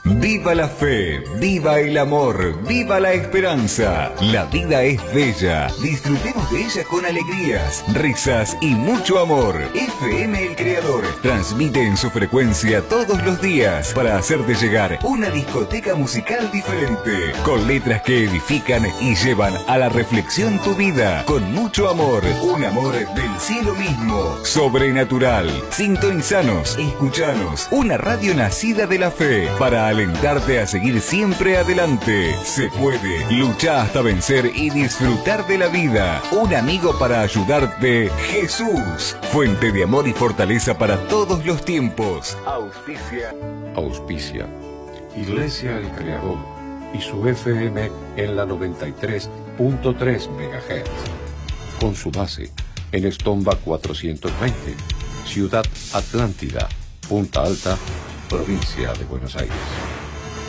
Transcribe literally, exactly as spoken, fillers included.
Viva la fe, viva el amor, viva la esperanza. La vida es bella. Disfrutemos de ella con alegrías, risas y mucho amor. F M El Creador transmite en su frecuencia todos los días para hacerte llegar una discoteca musical diferente, con letras que edifican y llevan a la reflexión tu vida, con mucho amor, un amor del cielo mismo, sobrenatural. Sintonizanos, escuchanos, una radio nacida de la fe para alentarte a seguir siempre adelante. Se puede, lucha hasta vencer y disfrutar de la vida. Un amigo para ayudarte, Jesús, fuente de amor y fortaleza para todos los tiempos. Auspicia. Auspicia Iglesia El Creador y su F M en la noventa y tres punto tres megahertz, con su base en Estomba cuatrocientos veinte, Ciudad Atlántida, Punta Alta, provincia de Buenos Aires.